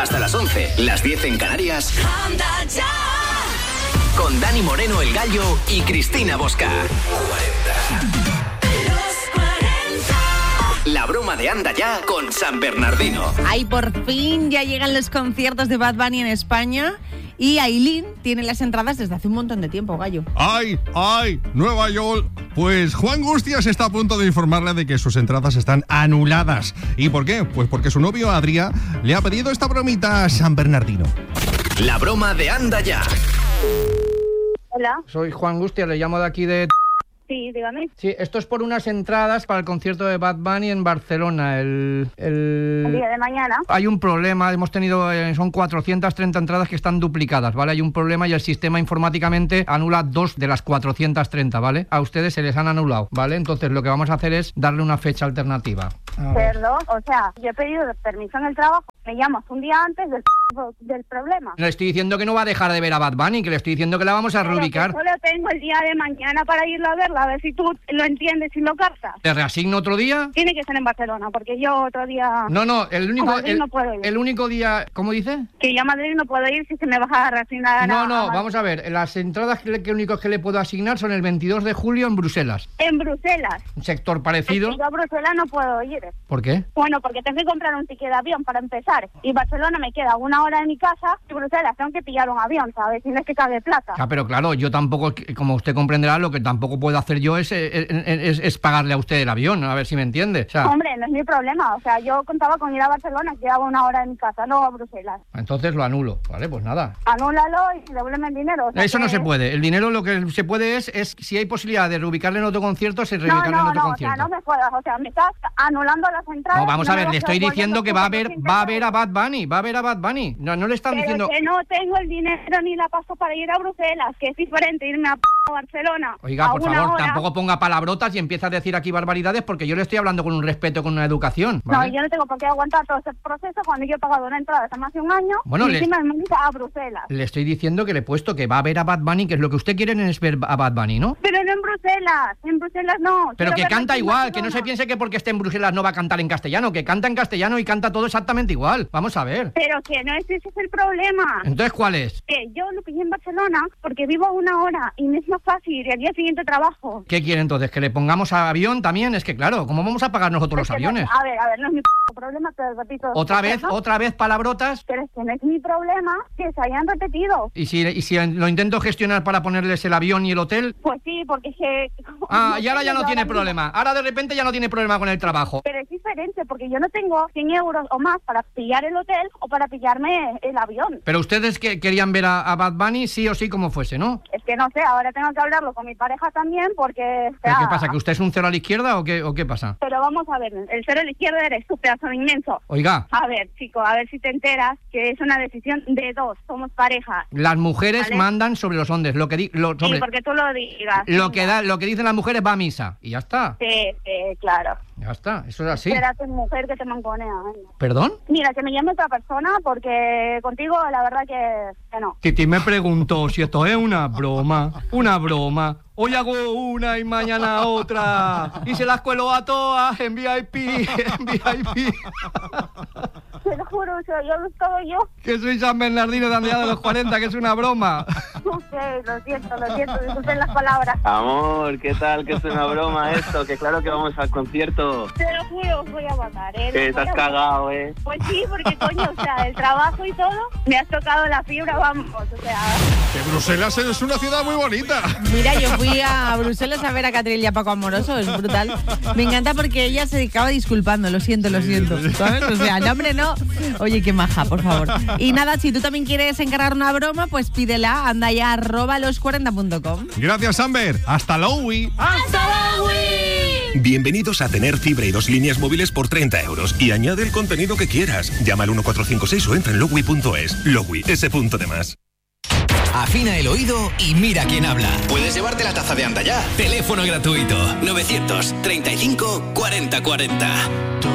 Hasta las 11, las 10 en Canarias. Anda ya. Con Dani Moreno, el Gallo, y Cristina Bosca. 40. La broma de Anda Ya con San Bernardino. Ay, por fin ya llegan los conciertos de Bad Bunny en España. Y Ailín tiene las entradas desde hace un montón de tiempo, Gallo. ¡Ay, Nueva York! Pues Juan Gustias está a punto de informarle de que sus entradas están anuladas. ¿Y por qué? Pues porque su novio Adrián le ha pedido esta bromita a San Bernardino. La broma de Anda Ya. Hola. Soy Juan Gustias, le llamo de aquí de... Sí, dígame. Sí, esto es por unas entradas para el concierto de Bad Bunny en Barcelona, el día de mañana. Hay un problema, hemos tenido, son 430 entradas que están duplicadas, ¿vale? Hay un problema y el sistema informáticamente anula 2 de las 430, ¿vale? A ustedes se les han anulado, ¿vale? Entonces lo que vamos a hacer es darle una fecha alternativa. Perdón, o sea, yo he pedido permiso en el trabajo, me llamas un día antes del problema. Le estoy diciendo que no va a dejar de ver a Bad Bunny, que le estoy diciendo que la vamos a reubicar. Solo tengo el día de mañana para irlo a verla, a ver si tú lo entiendes y lo captas. ¿Te reasigno otro día? Tiene que ser en Barcelona, porque yo otro día... No, el único... no puedo ir. El único día... ¿Cómo dice? Que yo a Madrid no puedo ir si se me va a reasignar... No, vamos a ver. Las entradas que únicos que le puedo asignar son el 22 de julio en Bruselas. ¿En Bruselas? Un sector parecido. Es que yo a Bruselas no puedo ir. ¿Por qué? Bueno, porque tengo que comprar un ticket de avión para empezar. Y Barcelona me queda 1 hora de mi casa y Bruselas tengo que pillar un avión, ¿sabes? Si no es que cabe plata. Ah, pero claro, yo tampoco, como usted comprenderá, lo que tampoco puedo hacer yo es pagarle a usted el avión, a ver si me entiende. O sea, hombre, no es mi problema. O sea, yo contaba con ir a Barcelona, que quedaba 1 hora de mi casa, no a Bruselas. Entonces lo anulo, ¿vale? Pues nada. Anúlalo y devuélveme el dinero. O sea, eso no se puede. El dinero lo que se puede es si hay posibilidad de reubicarle en otro concierto, se reubicarle en otro concierto. O sea, no me puedas. O sea, me estás anulando las entradas. No, vamos a ver, le estoy diciendo que va a ver a Bad Bunny, No le están diciendo... que no tengo el dinero ni la paso para ir a Bruselas, que es diferente irme a Barcelona. Oiga, por favor, tampoco ponga palabrotas y empieza a decir aquí barbaridades, porque yo le estoy hablando con un respeto, con una educación, ¿vale? No, yo no tengo por qué aguantar todo ese proceso cuando yo he pagado una entrada hace más de 1 año. Bueno, y encima me voy a Bruselas. Le estoy diciendo que le he puesto que va a ver a Bad Bunny, que es lo que usted quiere es ver a Bad Bunny, ¿no? Pero no en Bruselas no. Pero que canta igual, que no se piense que porque esté en Bruselas no va a cantar en castellano, que canta en castellano y canta todo exactamente igual. Vamos a ver. Pero que no ese es el problema. Entonces, ¿cuál es? Que yo lo pillé en Barcelona porque vivo a 1 hora y me es más fácil y al día siguiente trabajo. ¿Qué quiere entonces? ¿Que le pongamos avión también? Es que claro, ¿cómo vamos a pagar nosotros los aviones? A ver, no es mi problema, te repito. ¿Otra vez palabrotas? Pero es que no es mi problema que se hayan repetido. ¿Y si lo intento gestionar para ponerles el avión y el hotel? Pues sí, porque es que... y ahora ya no tiene problema. Ahora de repente ya no tiene problema con el trabajo. Pero es diferente, porque yo no tengo 100 euros o más para pillar el hotel o para pillarme el avión. Pero ustedes que querían ver a Bad Bunny sí o sí como fuese, ¿no? Es que no sé, ahora tengo que hablarlo con mi pareja también porque... ¿Pero qué pasa? ¿Que usted es un cero a la izquierda o qué pasa? Pero vamos a ver, el cero a la izquierda eres tú, pedazo inmenso. Oiga. A ver, chico, a ver si te enteras que es una decisión de 2, somos pareja. Las mujeres mandan sobre los hombres, Sí, porque tú lo digas. Lo que dicen las mujeres va a misa, y ya está. Sí, claro. Ya está, eso es así. Será tu mujer que te manconea. ¿Perdón? Mira, que me llame otra persona porque contigo la verdad que no. Titi me preguntó si esto es una broma. Hoy hago una y mañana otra. Y se las cuelo a todas en VIP. Te lo juro, o sea, yo lo estaba yo. Que soy San Bernardino de Andrea de los 40, que es una broma. Ok, lo siento, disculpen las palabras. Amor, ¿qué tal? Que es una broma esto, que claro que vamos al concierto. Te lo juro, os voy a matar, Que estás cagado, Pues sí, porque coño, o sea, el trabajo y todo, me has tocado la fibra, vamos, o sea... Que Bruselas es una ciudad muy bonita. Mira, yo fui a Bruselas a ver a Catril y a Paco Amoroso, es brutal. Me encanta porque ella se acaba disculpando, lo siento, ¿sabes? O sea, el hombre no. Oye, qué maja, por favor. Y nada, si tú también quieres encargar una broma, pues pídela, anda ya, @los40.com. Gracias, Amber. Hasta Lowy. ¡Hasta Lowy! Bienvenidos a tener fibra y 2 líneas móviles por 30 euros. Y añade el contenido que quieras. Llama al 1456 o entra en lowy.es. Lowy, ese punto de más. Afina el oído y mira quién habla. Puedes llevarte la taza de Anda Ya. Teléfono gratuito 935 40 40.